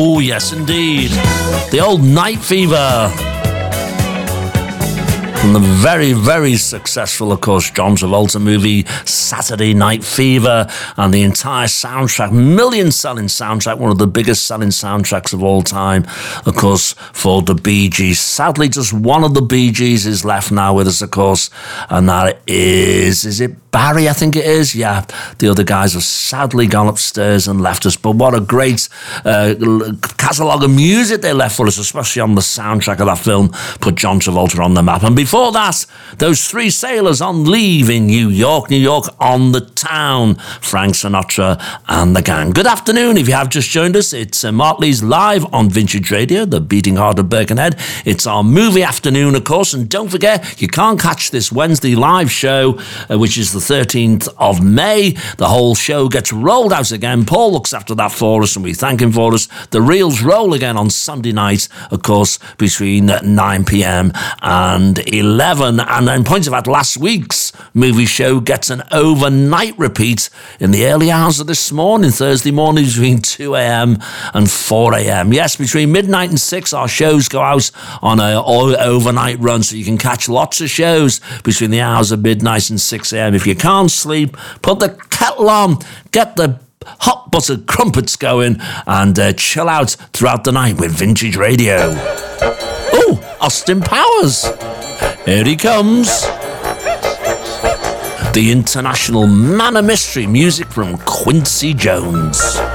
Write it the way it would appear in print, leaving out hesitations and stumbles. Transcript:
Oh, yes, indeed. The old Night Fever. From the very, very successful, of course, John Travolta movie, Saturday Night Fever, and the entire soundtrack, million-selling soundtrack, one of the biggest selling soundtracks of all time, of course, for the Bee Gees. Sadly, just one of the Bee Gees is left now with us, of course, and that is it Barry, I think it is? Yeah, the other guys have sadly gone upstairs and left us, but what a great catalogue of music they left for us, especially on the soundtrack of that film, put John Travolta on the map. And before that, those three sailors on leave in New York on the town, Frank Sinatra and the gang. Good afternoon, if you have just joined us, it's Mark Lee's live on Vintage Radio, the beating heart of Birkenhead. It's our movie afternoon, of course, and don't forget, you can't catch this Wednesday live show, which is the 13th of May. The whole show gets rolled out again. Paul looks after that for us, and we thank him for us. The reels roll again on Sunday night, of course, between 9 p.m. and 11. And then, point of fact, last week's movie show gets an overnight repeat in the early hours of this morning, Thursday morning, between 2 a.m. and 4 a.m. Yes, between midnight and 6, our shows go out on an overnight run, so you can catch lots of shows between the hours of midnight and 6 a.m. If you can't sleep, put the kettle on, get the hot buttered crumpets going, and chill out throughout the night with Vintage Radio. Oh, Austin Powers. Here he comes. The international man of mystery, music from Quincy Jones.